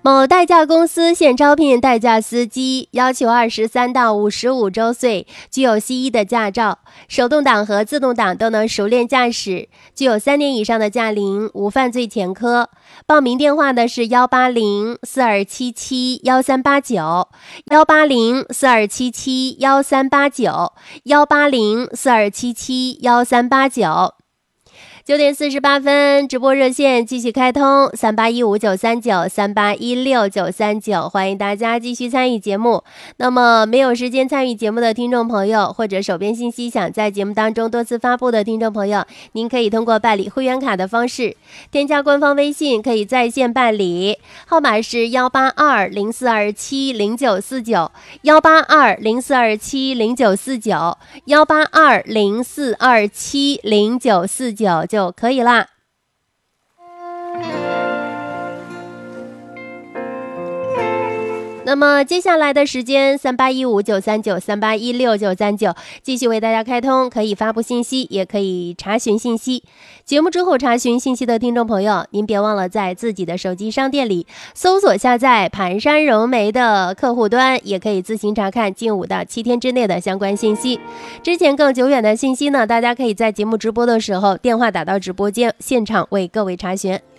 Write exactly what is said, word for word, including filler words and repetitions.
某代驾公司现招聘代驾司机，要求二十三到五十五周岁，具有 C 一 的驾照，手动挡和自动挡都能熟练驾驶，具有三年以上的驾龄，无犯罪前科。报名电话的是幺八零四二七七幺三八九，幺八零四二七七幺三八九，幺八零四二七七幺三八九。九点四十八分，直播热线继续开通，三八一五九三九三八一六九三九，欢迎大家继续参与节目。那么没有时间参与节目的听众朋友，或者手边信息想在节目当中多次发布的听众朋友，您可以通过办理会员卡的方式，添加官方微信可以在线办理，号码是幺八二零四二七零九四九，幺八二零四二七零九四九，幺八二零四二七零九四九。就可以啦。那么接下来的时间三八一五九三九三八一六九三九继续为大家开通，可以发布信息，也可以查询信息。节目之后查询信息的听众朋友，您别忘了在自己的手机商店里搜索下载盘山融媒的客户端，也可以自行查看近五到七天之内的相关信息。之前更久远的信息呢，大家可以在节目直播的时候电话打到直播间现场为各位查询。